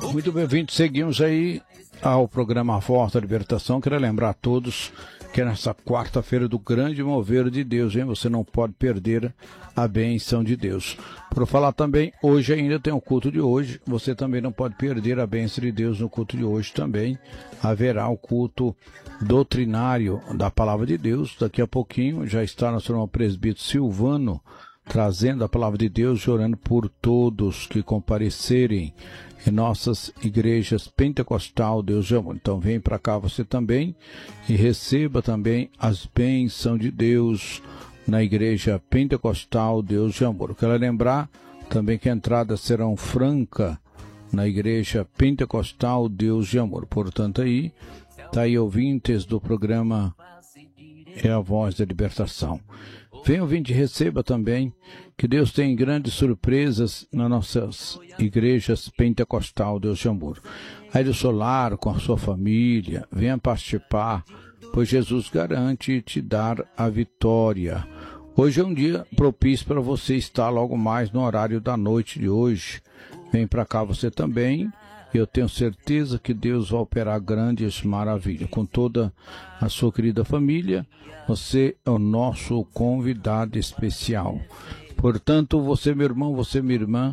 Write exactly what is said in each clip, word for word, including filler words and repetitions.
Muito bem-vindos, seguimos aí ao programa A Voz da Libertação. Quero lembrar a todos que é nessa quarta-feira do grande mover de Deus, hein? Você não pode perder a bênção de Deus. Por falar também, hoje ainda tem o culto de hoje, você também não pode perder a bênção de Deus no culto de hoje também. Haverá o culto doutrinário da Palavra de Deus, daqui a pouquinho já está nosso irmão presbítero Silvano, trazendo a Palavra de Deus e orando por todos que comparecerem em nossas igrejas pentecostal, Deus de amor. Então vem para cá você também e receba também as bênçãos de Deus na igreja pentecostal, Deus de amor. Quero lembrar também que a entrada será franca na igreja pentecostal, Deus de amor. Portanto aí, tá aí ouvintes do programa É a Voz da Libertação. Venha ouvinte, receba também que Deus tem grandes surpresas nas nossas igrejas pentecostal, Deus de amor. Aí do solar, com a sua família, venha participar, pois Jesus garante te dar a vitória. Hoje é um dia propício para você estar logo mais no horário da noite de hoje. Vem para cá você também. Eu tenho certeza que Deus vai operar grandes maravilhas. Com toda a sua querida família, você é o nosso convidado especial. Portanto, você, meu irmão, você, minha irmã,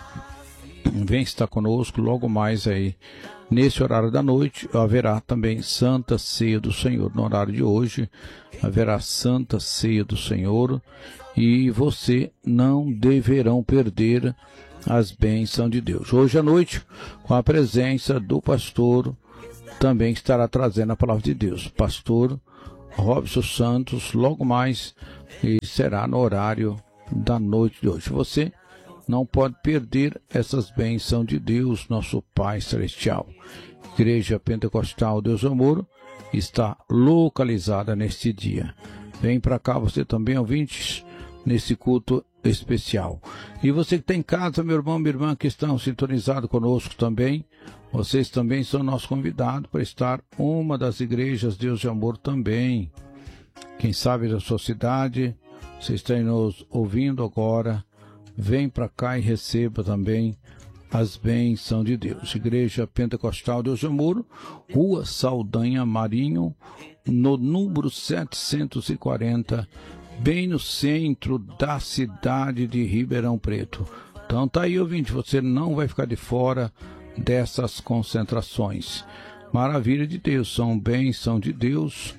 vem estar conosco logo mais aí. Nesse horário da noite, haverá também Santa Ceia do Senhor. No horário de hoje, haverá Santa Ceia do Senhor. E você não deverão perder as bênçãos de Deus. Hoje à noite, com a presença do pastor, também estará trazendo a palavra de Deus. Pastor Robson Santos, logo mais, e será no horário da noite de hoje. Você não pode perder essas bênçãos de Deus, nosso Pai Celestial. Igreja Pentecostal Deus Amor está localizada neste dia. Vem para cá você também, ouvintes, nesse culto especial. E você que está em casa, meu irmão, minha irmã, que estão sintonizados conosco também, vocês também são nossos convidados para estar uma das igrejas Deus de Amor também. Quem sabe da sua cidade, vocês estão nos ouvindo agora, vem para cá e receba também as bênçãos de Deus. Igreja Pentecostal Deus de Amor, Rua Saldanha Marinho, no número setecentos e quarenta, bem no centro da cidade de Ribeirão Preto. Então tá aí, ouvinte, você não vai ficar de fora dessas concentrações. Maravilha de Deus, são bênção de Deus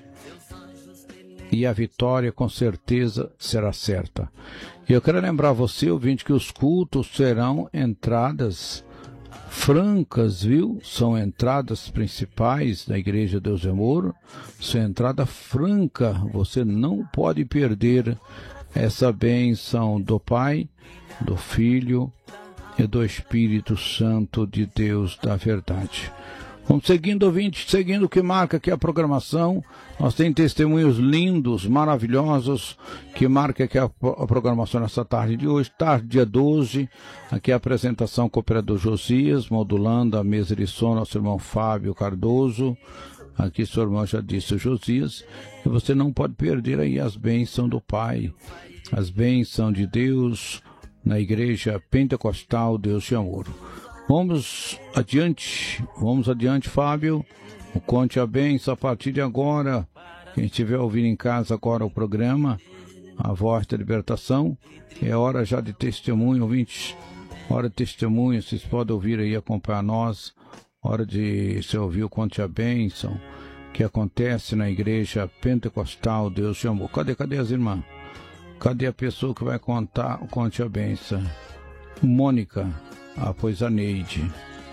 e a vitória com certeza será certa. E eu quero lembrar você, ouvinte, que os cultos serão entradas francas, viu? São entradas principais da Igreja Deus de Amor, são entrada franca, você não pode perder essa bênção do Pai, do Filho e do Espírito Santo de Deus da verdade. Vamos seguindo, ouvinte, seguindo o que marca aqui a programação. Nós temos testemunhos lindos, maravilhosos, que marca aqui a, a programação nessa tarde de hoje, tarde, dia doze. Aqui a apresentação com o operador Josias, modulando a mesa de som, nosso irmão Fábio Cardoso. Aqui seu irmão já disse, o Josias. E você não pode perder aí as bênçãos do Pai, as bênçãos de Deus na Igreja Pentecostal Deus de Amor. Vamos adiante, vamos adiante, Fábio. O Conte a Bênção a partir de agora. Quem estiver ouvindo em casa agora o programa, A Voz da Libertação, é hora já de testemunho, ouvintes. Hora de testemunho, vocês podem ouvir aí, acompanhar nós. Hora de você ouvir o Conte a Bênção, que acontece na Igreja Pentecostal Deus de Amor. Cadê, cadê as irmãs? Cadê a pessoa que vai contar o Conte a Bênção? Mônica. Ah, pois a Neide.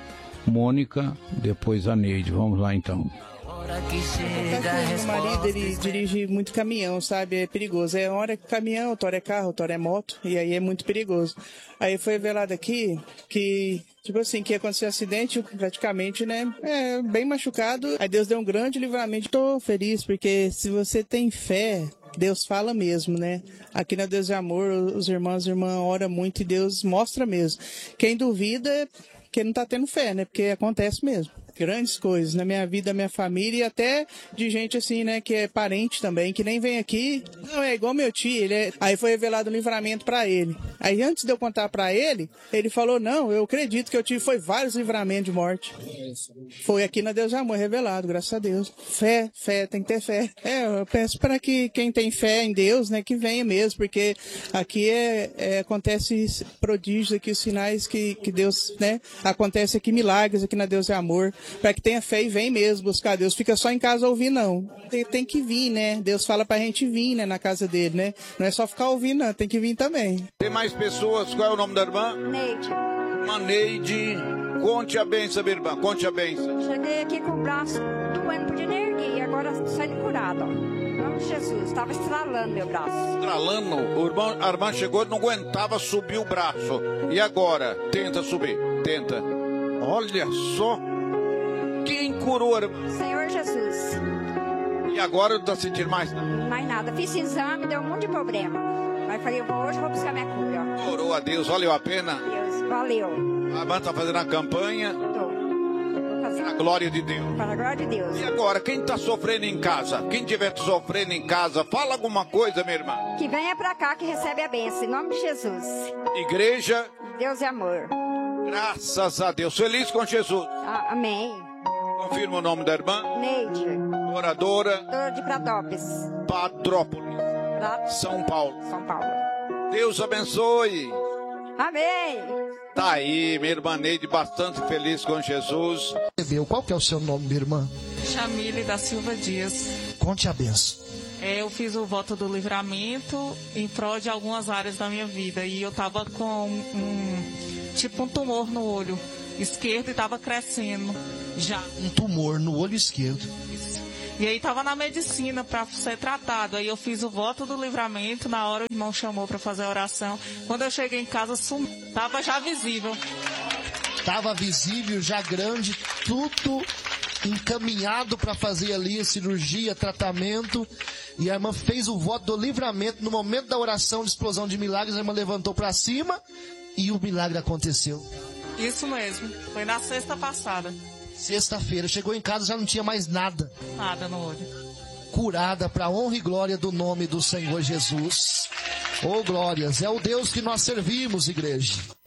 Mônica, depois a Neide. Vamos lá, então. O marido, ele dirige muito caminhão, sabe? É perigoso. É hora que caminhão, outra hora é carro, outra hora é moto, e aí é muito perigoso. Aí foi revelado aqui que, tipo assim, que aconteceu um acidente, praticamente, né? É, bem machucado. Aí Deus deu um grande livramento. Tô feliz, porque se você tem fé, Deus fala mesmo, né? Aqui na Deus de Amor, os irmãos e irmãs oram muito e Deus mostra mesmo. Quem duvida, quem não tá tendo fé, né? Porque acontece mesmo. grandes coisas na minha vida, na minha família e até de gente assim, né, que é parente também, que nem vem aqui. Não, é igual meu tio, ele é... aí foi revelado o livramento pra ele. Aí antes de eu contar pra ele, ele falou, não, eu acredito que eu tive foi vários livramentos de morte. Foi aqui na Deus de Amor revelado, graças a Deus. Fé, fé, tem que ter fé. É, eu peço para que quem tem fé em Deus, né, que venha mesmo, porque aqui é, é acontece prodígios aqui, os sinais que, que Deus, né, acontece aqui milagres aqui na Deus de Amor, para que tenha fé e vem mesmo buscar Deus. Fica só em casa ouvir, não. Tem, tem que vir, né? Deus fala pra gente vir, né, na casa dele, né? Não é só ficar ouvindo, não, tem que vir também. Tem mais pessoas, qual é o nome da irmã? Neide. Irmã Neide, conte a benção, minha irmã, conte a benção. Cheguei aqui com o braço doendo, podia nem erguer, e agora saindo curado, ó. Em nome de Jesus, estava estralando meu braço. Estralando, o irmão, a irmã chegou e não aguentava subir o braço. E agora? Tenta subir, tenta. Olha só, quem curou a irmã? Senhor Jesus. E agora não está sentindo mais nada? Mais nada, fiz exame, deu um monte de problema. Mas falei, eu vou, hoje eu vou buscar minha cura. Orou a Deus, valeu a pena? Deus, valeu. A irmã está fazendo a campanha. Tô. Para a glória de Deus. Para a glória de Deus. E agora, quem está sofrendo em casa? Quem estiver sofrendo em casa, fala alguma coisa, minha irmã. Que venha para cá que recebe a bênção, em nome de Jesus. Igreja. Deus é amor. Graças a Deus. Feliz com Jesus. Ah, amém. Confirma o nome da irmã. Neide. Moradora. Moradora de Pradópolis. Patrópolis. Pra... São Paulo. São Paulo. Deus abençoe. Amém. Tá aí, minha irmã Neide, bastante feliz com Jesus. Qual que é o seu nome, minha irmã? Chamile da Silva Dias. Conte a benção. É, eu fiz o voto do livramento em prol de algumas áreas da minha vida. E eu tava com um, tipo um tumor no olho esquerdo e tava crescendo já. Um tumor no olho esquerdo. Isso. E aí tava na medicina para ser tratado. Aí eu fiz o voto do livramento, na hora o irmão chamou para fazer a oração. Quando eu cheguei em casa, sumi. Tava já visível. Tava visível, já grande, tudo encaminhado para fazer ali a cirurgia, tratamento. E a irmã fez o voto do livramento. No momento da oração de explosão de milagres, a irmã levantou para cima e o milagre aconteceu. Isso mesmo. Foi na sexta passada. Sexta-feira. Chegou em casa, já não tinha mais nada. Nada no olho. Curada para a honra e glória do nome do Senhor Jesus. Oh, glórias. É o Deus que nós servimos, igreja.